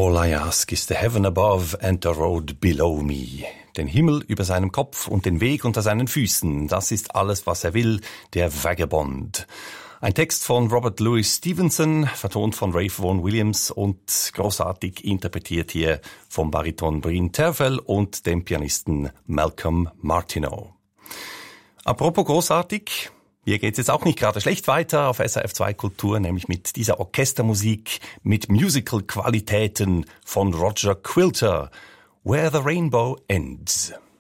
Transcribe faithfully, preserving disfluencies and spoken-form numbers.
All I ask is the heaven above and the road below me. Den Himmel über seinem Kopf und den Weg unter seinen Füßen. Das ist alles, was er will, der Vagabond. Ein Text von Robert Louis Stevenson, vertont von Ralph Vaughan Williams und großartig interpretiert hier vom Bariton Bryn Terfel und dem Pianisten Malcolm Martineau. Apropos großartig, hier geht's jetzt auch nicht gerade schlecht weiter auf S R F zwei Kultur, nämlich mit dieser Orchestermusik, mit Musical-Qualitäten von Roger Quilter, Where the Rainbow Ends.